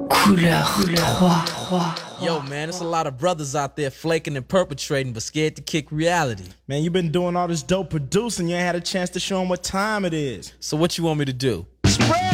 Couleur 3. Yo, man, there's a lot of brothers out there flaking and perpetrating, but scared to kick reality. Man, you been doing all this dope producing. You ain't had a chance to show them what time it is. So what you want me to do? Spread